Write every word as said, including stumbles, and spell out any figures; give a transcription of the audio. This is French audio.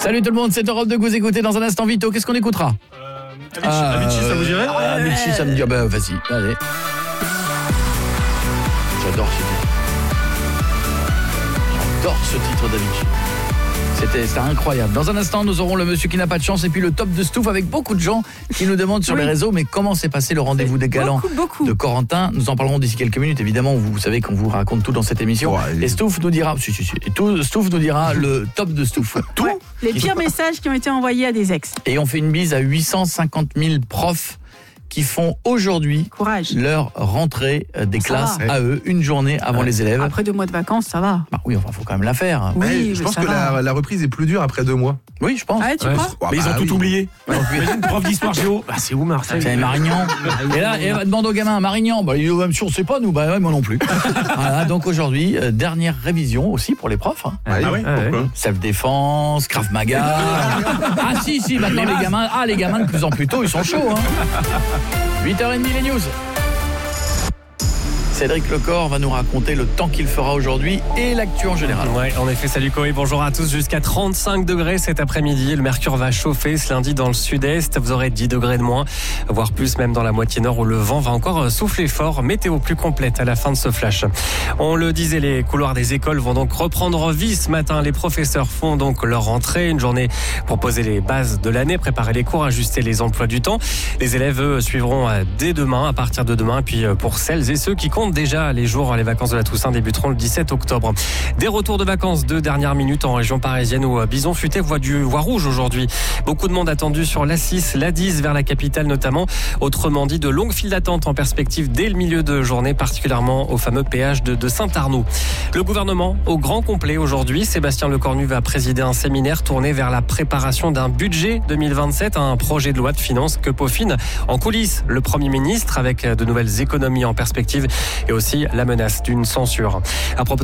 Salut tout le monde, c'est Europe deux que vous écoutez. Dans un instant, Vito, qu'est-ce qu'on écoutera? euh, Avicii, Avicii, ça vous dirait? Ah, Avicii, ça me dit, ah bah vas-y, allez. J'adore ce titre. J'adore ce titre d'Avicii. C'était, c'était incroyable. Dans un instant, nous aurons le monsieur qui n'a pas de chance et puis le top de Stouff avec beaucoup de gens qui nous demandent sur oui. les réseaux mais comment s'est passé le rendez-vous des galants beaucoup, beaucoup. de Corentin. Nous en parlerons d'ici quelques minutes. Évidemment, vous, vous savez qu'on vous raconte tout dans cette émission. Ouais, et Stouff nous dira, si, si, si, et tout, Stouff nous dira le top de Stouff. Tout. Ouais. Les pires messages qui ont été envoyés à des ex. Et on fait une bise à huit cent cinquante mille profs qui font aujourd'hui Courage. leur rentrée des ça classes va. à eux, une journée avant ouais. les élèves. Après deux mois de vacances, ça va. Bah oui, enfin, faut quand même la faire. Oui, ouais, je pense que la, la reprise est plus dure après deux mois. Oui, je pense. Ah, tu ouais. crois Mais ils ont bah, tout oui. oublié. Ouais. Prof d'histoire géo. Bah, c'est où Marseille? C'est Marignan. Et là, elle va demander aux gamins, Marignan, bah, ils disent, même si on ne sait pas, nous, bah, ouais, moi non plus. Voilà, donc aujourd'hui, euh, dernière révision aussi pour les profs. Hein. Ah, ah oui, ah, pourquoi ouais. Self-défense, Krav Maga. Ah si, si, maintenant les gamins, ah, les gamins de plus en plus tôt, ils sont chauds. Hein. huit heures trente, les news. Cédric Lecor va nous raconter le temps qu'il fera aujourd'hui et l'actu en général. Ouais, en effet, salut Koé, bonjour à tous. Jusqu'à trente-cinq degrés cet après-midi. Le mercure va chauffer ce lundi dans le sud-est. Vous aurez dix degrés de moins, voire plus même dans la moitié nord où le vent va encore souffler fort. Météo plus complète à la fin de ce flash. On le disait, les couloirs des écoles vont donc reprendre vie ce matin. Les professeurs font donc leur rentrée. Une journée pour poser les bases de l'année, préparer les cours, ajuster les emplois du temps. Les élèves, eux, suivront dès demain, à partir de demain. Puis pour celles et ceux qui comptent déjà les jours, les vacances de la Toussaint débuteront le dix-sept octobre. Des retours de vacances de dernière minute en région parisienne où Bison Futé voit du voie rouge aujourd'hui. Beaucoup de monde attendu sur l'A six, l'A dix vers la capitale notamment. Autrement dit, de longues files d'attente en perspective dès le milieu de journée, particulièrement au fameux péage de, de Saint-Arnaud. Le gouvernement au grand complet aujourd'hui. Sébastien Lecornu va présider un séminaire tourné vers la préparation d'un budget deux mille vingt-sept, un projet de loi de finances que peaufine en coulisses le Premier ministre avec de nouvelles économies en perspective et aussi la menace d'une censure. À propos